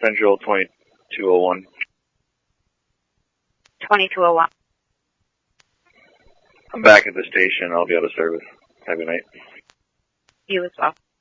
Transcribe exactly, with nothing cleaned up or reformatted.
Central twenty-two oh one. twenty-two oh one. I'm back at the station. I'll be out of service. Have a good night. You as well.